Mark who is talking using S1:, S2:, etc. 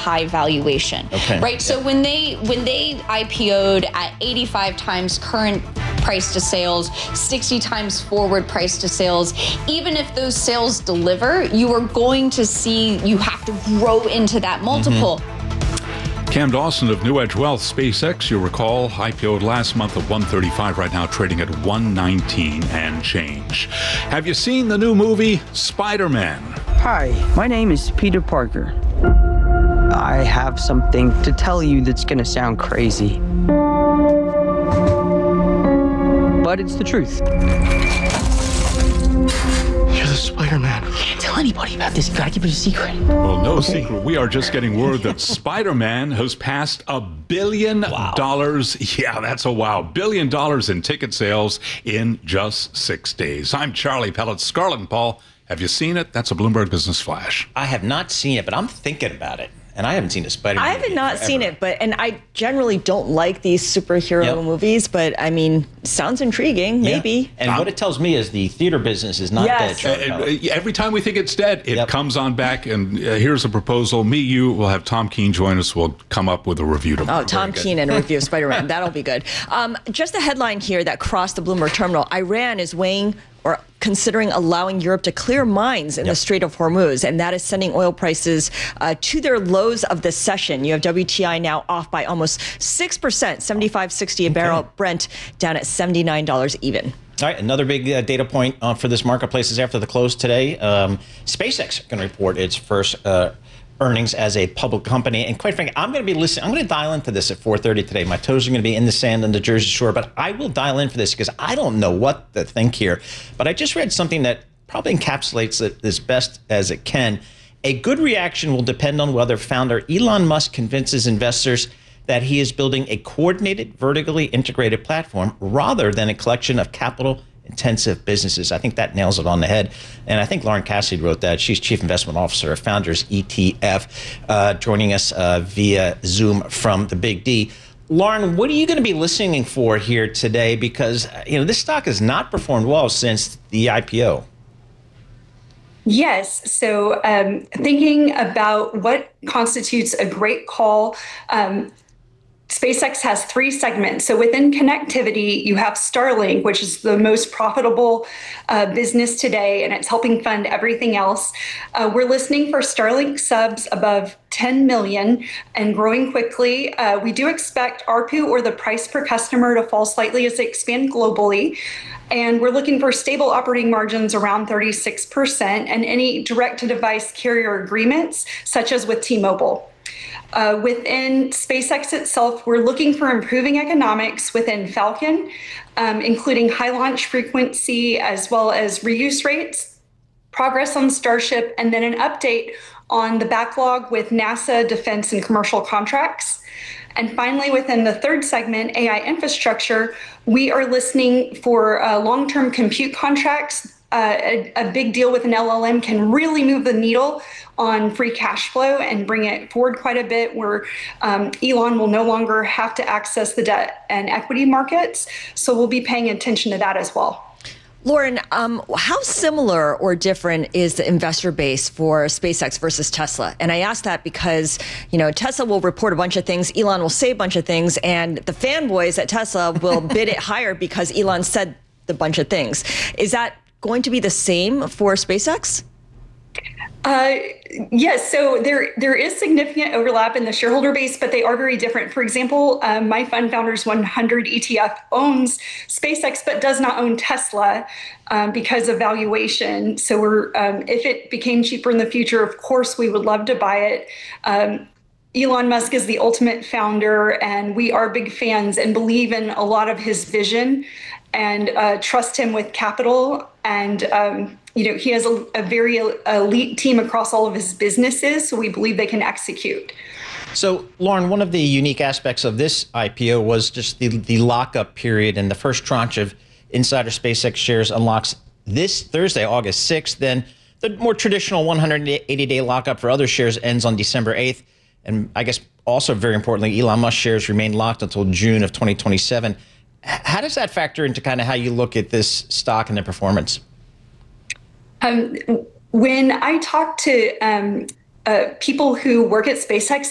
S1: high valuation, right? So when they IPO'd at 85 times current price to sales, 60 times forward price to sales, even if those sales deliver, you are going to see you have to grow into that multiple.
S2: Cam Dawson of New Edge Wealth. SpaceX, you recall, IPO'd last month at 135, right now trading at 119 and change. Have you seen the new movie, Spider-Man?
S3: Hi, my name is Peter Parker. I have something to tell you that's gonna sound crazy. But it's the truth.
S4: You're the Spider-Man.
S3: Can't tell anybody about this. You gotta keep it a secret.
S2: Well, no secret. We are just getting word that Spider-Man has passed $1 billion. Yeah, that's a wow. $1 billion in ticket sales in just 6 days. I'm Charlie Pellet. Scarlett and Paul, have you seen it? That's a Bloomberg Business Flash.
S5: I have not seen it, but I'm thinking about it. And I haven't seen a Spider-Man
S6: I have not seen it, and I generally don't like these superhero movies, but I mean, sounds intriguing, maybe.
S5: And what it tells me is the theater business is not dead.
S2: Every time we think it's dead, it comes on back. And here's a proposal. Me, you, we'll have Tom Keene join us. We'll come up with a review tomorrow.
S6: Oh, Tom Keene and a review of Spider-Man. That'll be good. Just a headline here that crossed the Bloomberg terminal. Iran is weighing or considering allowing Europe to clear mines in the Strait of Hormuz, and that is sending oil prices to their lows of the session. You have WTI now off by almost 6%, $75.60 a barrel. Brent down at $79 even.
S5: All right, another big data point for this marketplace is after the close today. SpaceX going to report its first earnings as a public company. And quite frankly, I'm going to be listening. I'm going to dial into this at 4:30 today. My toes are going to be in the sand on the Jersey Shore, but I will dial in for this because I don't know what to think here. But I just read something that probably encapsulates it as best as it can. A good reaction will depend on whether founder Elon Musk convinces investors that he is building a coordinated, vertically integrated platform rather than a collection of capital-intensive businesses. I think that nails it on the head. And I think Lauren Cassidy wrote that. She's Chief Investment Officer of Founders ETF, joining us via Zoom from the Big D. Lauren, what are you going to be listening for here today? Because this stock has not performed well since the IPO.
S7: Yes. So thinking about what constitutes a great call, SpaceX has three segments. So within connectivity, you have Starlink, which is the most profitable business today, and it's helping fund everything else. We're listening for Starlink subs above 10 million and growing quickly. We do expect ARPU, or the price per customer, to fall slightly as they expand globally. And we're looking for stable operating margins around 36% and any direct-to-device carrier agreements, such as with T-Mobile. Within SpaceX itself, we're looking for improving economics within Falcon, including high launch frequency as well as reuse rates, progress on Starship, and then an update on the backlog with NASA, defense, and commercial contracts. And finally, within the third segment, AI infrastructure, we are listening for long-term compute contracts. A big deal with an LLM can really move the needle on free cash flow and bring it forward quite a bit, where Elon will no longer have to access the debt and equity markets. So we'll be paying attention to that as well.
S6: Lauren, how similar or different is the investor base for SpaceX versus Tesla? And I ask that because, Tesla will report a bunch of things, Elon will say a bunch of things, and the fanboys at Tesla will bid it higher because Elon said the bunch of things. Is that going to be the same for SpaceX?
S7: Yes, so there is significant overlap in the shareholder base, but they are very different. For example, my fund Founders 100 ETF owns SpaceX, but does not own Tesla because of valuation. So if it became cheaper in the future, of course, we would love to buy it. Elon Musk is the ultimate founder, and we are big fans and believe in a lot of his vision and trust him with capital. And he has a very elite team across all of his businesses, so we believe they can execute.
S5: So, Lauren, one of the unique aspects of this IPO was just the lockup period, and the first tranche of insider SpaceX shares unlocks this Thursday, August 6th. Then the more traditional 180-day lockup for other shares ends on December 8th. And I guess also very importantly, Elon Musk shares remain locked until June of 2027. How does that factor into kind of how you look at this stock and the performance?
S7: When I talk to people who work at SpaceX,